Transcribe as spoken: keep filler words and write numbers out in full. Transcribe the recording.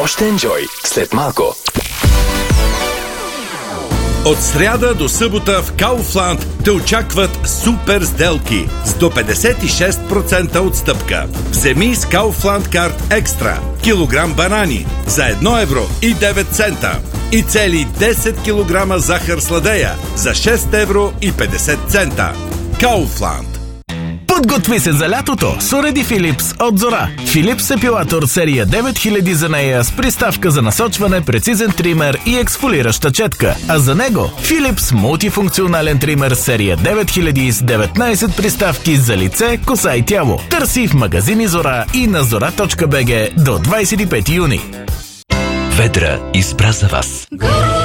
Още енджой след малко. От сряда до събота в Kaufland те очакват супер сделки с до петдесет и шест процента отстъпка. Вземи с Kaufland карт екстра килограм банани за едно евро и девет цента и цели десет килограма захар сладея за шест евро и петдесет цента. Kaufland. Подготви се за лятото с уреди Philips от Зора. Philips епилатор серия девет хиляди за нея с приставка за насочване, прецизен тример и ексфолираща четка. А за него Philips мултифункционален тример серия девет хиляди с деветнайсет приставки за лице, коса и тяло. Търси в магазини Зора и на зора точка би джи до двайсет и пети юни. Ведра избра за вас.